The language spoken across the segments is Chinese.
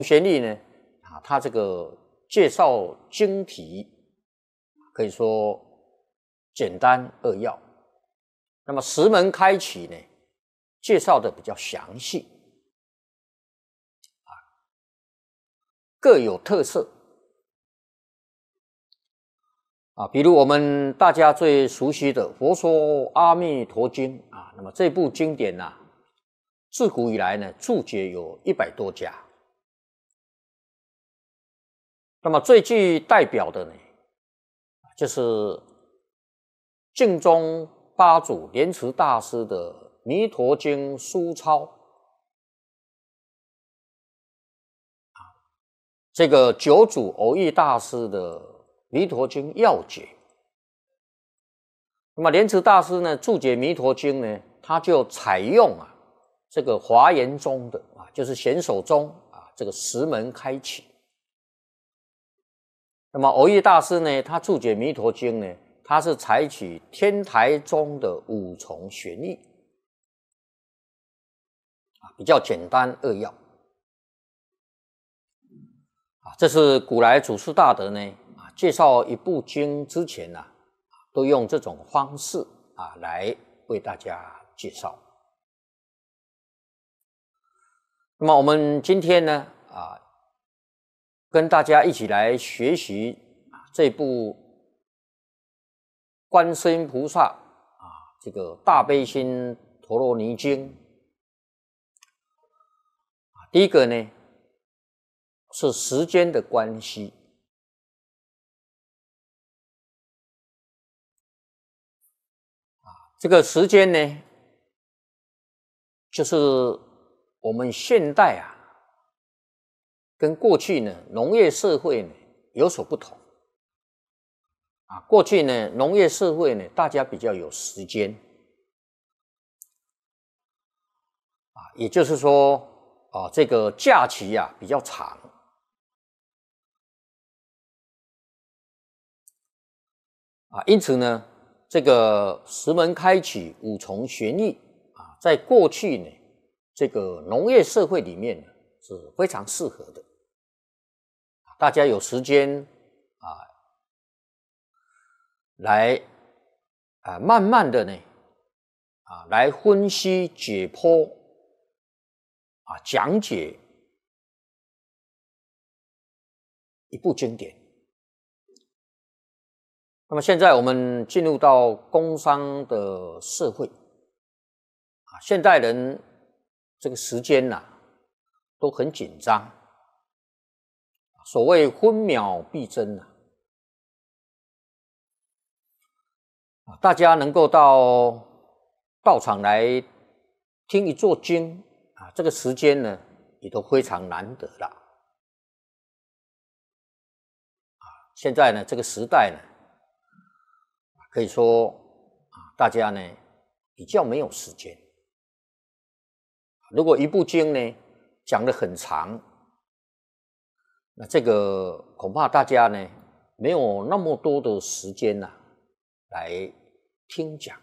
旋律呢，它这个介绍经题可以说简单扼要。那么十门开启呢，介绍的比较详细，各有特色。比如我们大家最熟悉的《佛说阿弥陀经》那么这部经典自古以来呢，注解有100多家。那么最具代表的呢，就是净宗八祖莲池大师的《弥陀经》疏钞，这个九祖蕅益大师的《弥陀经要解》。那么莲池大师呢，注解《弥陀经》呢，他就采用这个华严宗的就是显首宗这个十门开启。那么蕅益大师呢，他注解《弥陀经》呢，他是采取天台宗的五重玄义，比较简单扼要。这是古来祖师大德呢介绍一部经之前都用这种方式来为大家介绍。那么我们今天呢跟大家一起来学习这部观世音菩萨这个大悲心陀罗尼经。第一个呢是时间的关系。这个时间呢，就是我们现代跟过去呢农业社会呢有所不同。过去呢农业社会呢大家比较有时间，也就是说这个假期比较长。因此呢这个十门开启五重玄义在过去呢这个农业社会里面是非常适合的。大家有时间来慢慢的呢来分析解剖讲解一部经典。那么现在我们进入到工商的社会现代人这个时间都很紧张，所谓分秒必争大家能够到道场来听一座经这个时间呢也都非常难得了。现在呢这个时代呢可以说大家呢比较没有时间。如果一部经呢讲得很长，那这个恐怕大家呢没有那么多的时间来听讲。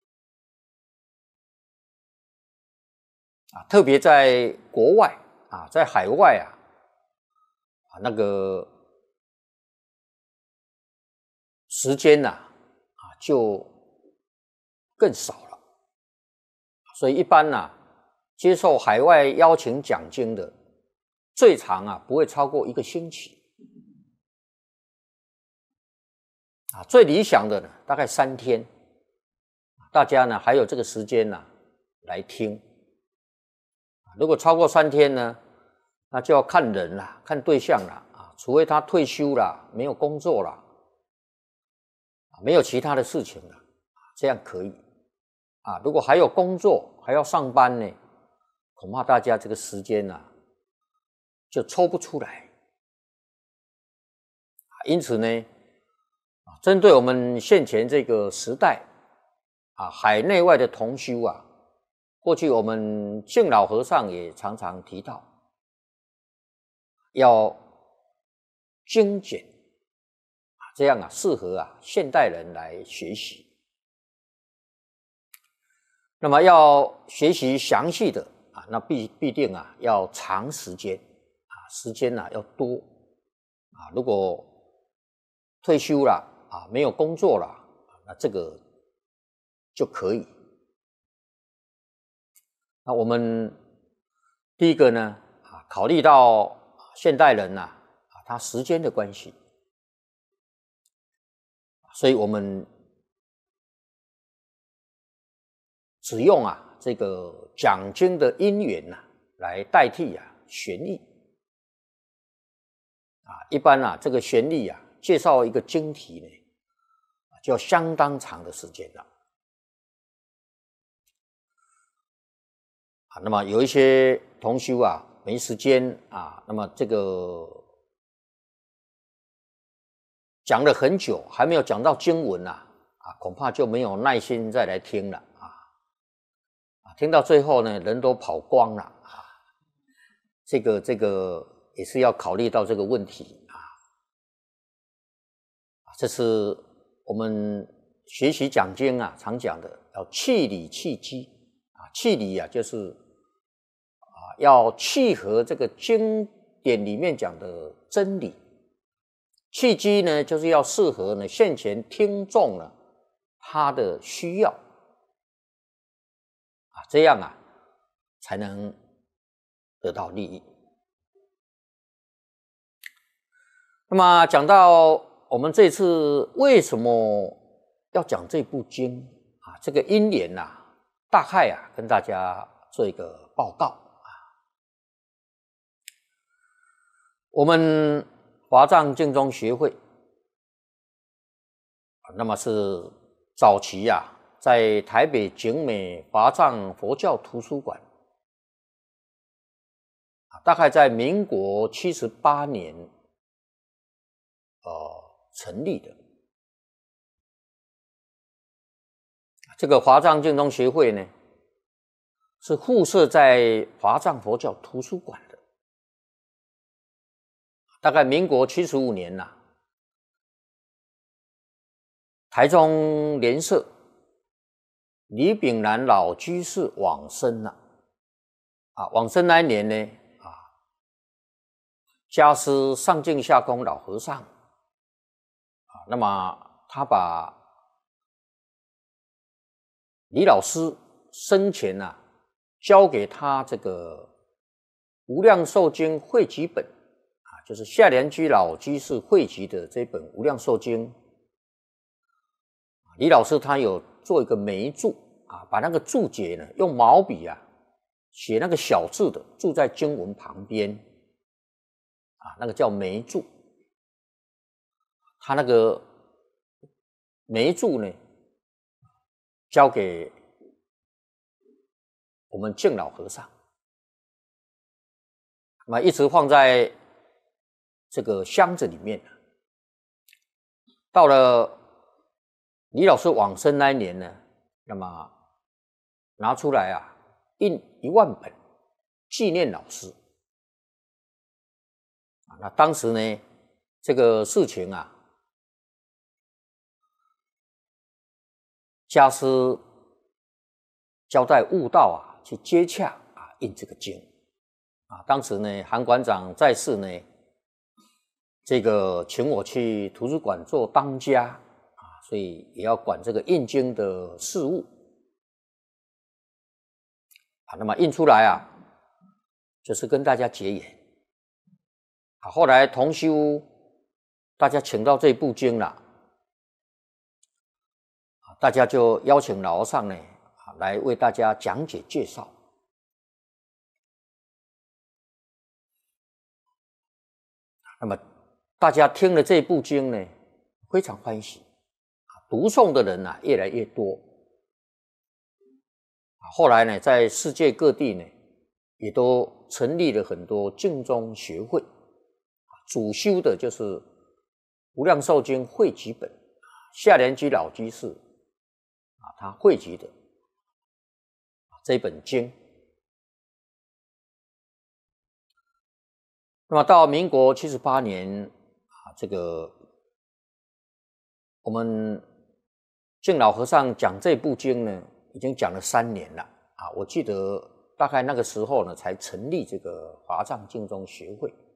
特别在国外在海外那个时间就更少了。所以一般接受海外邀请讲经的最长不会超过1个星期。最理想的呢大概3天，大家呢还有这个时间来听。如果超过3天呢，那就要看人了，看对象了除非他退休了，没有工作了，没有其他的事情了，这样可以。如果还有工作还要上班呢，恐怕大家这个时间就抽不出来。因此呢针对我们现前这个时代海内外的同修过去我们净老和尚也常常提到，要精简，这样适合现代人来学习。那么要学习详细的那必定要长时间时间要多如果退休了没有工作了那这个就可以。那我们第一个呢考虑到现代人他时间的关系，所以我们只用这个讲经的因缘来代替旋律一般这个旋律介绍一个经题呢就要相当长的时间了那么有一些同修没时间那么这个讲了很久还没有讲到经文恐怕就没有耐心再来听了听到最后呢人都跑光了这个也是要考虑到这个问题这是我们学习讲经常讲的要契理契机契理就是要契合这个经典里面讲的真理，契机呢就是要适合呢现前听众呢他的需要这样才能得到利益。那么讲到我们这次为什么要讲这部经这个因缘大概跟大家做一个报告我们华藏净宗学会那么是早期在台北景美华藏佛教图书馆大概在民国78年成立的。这个华藏净宗学会呢是附设在华藏佛教图书馆的，大概民国75年台中莲社李炳南老居士往生了往生那一年呢家师上净下空老和尚那么他把李老师生前交给他这个无量寿经汇集本就是夏莲居老居士汇集的这本无量寿经李老师他有做一个眉注把那个注解呢用毛笔写那个小字的注在经文旁边那个叫眉注他那个眉注呢交给我们净老和尚那么一直放在这个箱子里面到了李老师往生那一年呢那么拿出来印10000本纪念老师那当时呢这个事情家师交代悟道去接洽印这个经当时呢韩馆长在世呢这个请我去图书馆做当家所以也要管这个印经的事务那么印出来就是跟大家结缘后来同修大家请到这部经了大家就邀请老和尚呢来为大家讲解介绍那么大家听了这部经呢非常欢喜读诵的人越来越多后来呢在世界各地呢也都成立了很多净宗学会主修的就是无量寿经汇集本夏莲居老居士他汇集的这本经那么到民国78年这个我们净老和尚讲这部经呢已经讲了3年了我记得大概那个时候呢才成立这个华藏净宗学会